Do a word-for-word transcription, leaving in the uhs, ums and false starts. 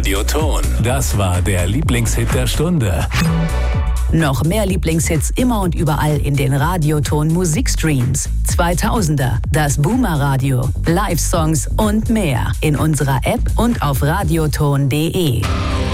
Radioton. Das war der Lieblingshit der Stunde. Noch mehr Lieblingshits immer und überall in den Radioton Musikstreams. zweitausender, das Boomer Radio, Live-Songs und mehr in unserer App und auf radioton punkt de.